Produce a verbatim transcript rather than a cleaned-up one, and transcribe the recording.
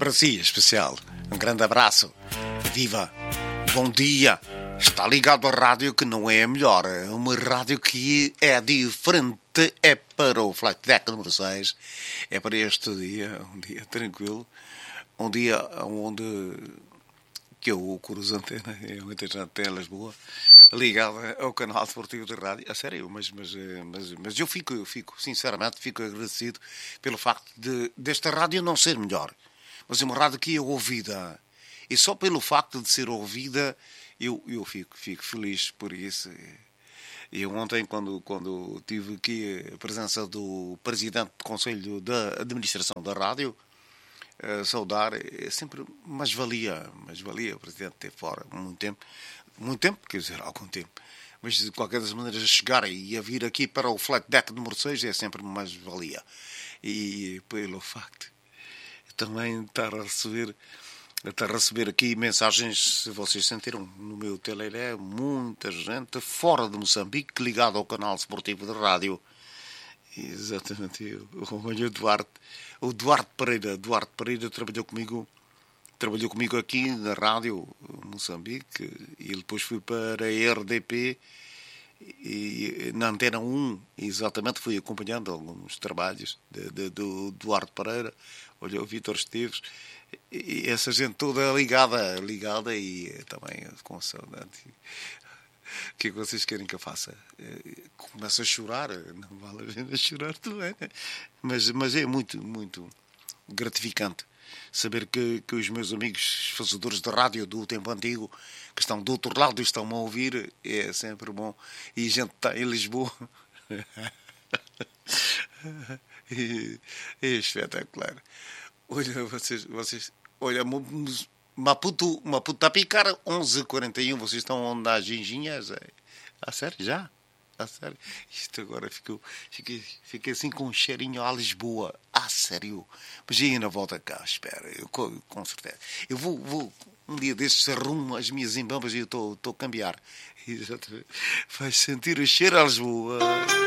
para si, especial. Um grande abraço. Viva! Bom dia! Está ligado à rádio que não é a melhor. Uma rádio que é diferente. É para o Flight Deck número seis. É para este dia, um dia tranquilo. Um dia onde que eu cruzo a antena, eu muita gente tem em Lisboa, ligada ao canal esportivo de rádio. A sério, mas, mas, mas, mas eu fico, eu fico, sinceramente, fico agradecido pelo facto de desta rádio não ser melhor. Mas é uma rádio que é ouvida. E só pelo facto de ser ouvida, eu, eu fico, fico feliz por isso. E ontem, quando, quando tive aqui a presença do presidente do Conselho da Administração da Rádio, uh, saudar, é sempre mais valia, mais valia o presidente ter fora muito tempo, muito tempo, quer dizer, algum tempo. Mas de qualquer das maneiras, a chegar e a vir aqui para o Flight Deck número seis é sempre mais valia. E pelo facto também estar a receber, estar a receber aqui mensagens, se vocês sentiram no meu teleré, muita gente fora de Moçambique ligada ao canal esportivo de rádio. Exatamente, o Eduardo, o Duarte Pereira, Duarte Pereira trabalhou comigo, trabalhou comigo aqui na rádio Moçambique e depois fui para a R D P e na Antena um, exatamente, fui acompanhando alguns trabalhos de, de, do Duarte Pereira, olha, o Vítor Esteves, e essa gente toda ligada, ligada e também com saudade. O que é que vocês querem que eu faça? Começo a chorar, não vale a pena chorar também, né? mas, mas é muito, muito gratificante saber que, que os meus amigos fazedores de rádio do tempo antigo, que estão do outro lado e estão a ouvir, é sempre bom. E a gente está em Lisboa. e, é espetacular. Olha, vocês, vocês olha, Maputo, Maputo está a picar onze e quarenta e um, vocês estão onde há ginginhas? É, a sério, já? A sério? Isto agora ficou, fiquei, fiquei assim com um cheirinho a Lisboa. A sério? Mas aí na volta cá, espera, eu, com, com certeza. Eu vou, vou, um dia destes arrumo as minhas embambas e eu estou a cambiar. Vai sentir o cheiro a Lisboa.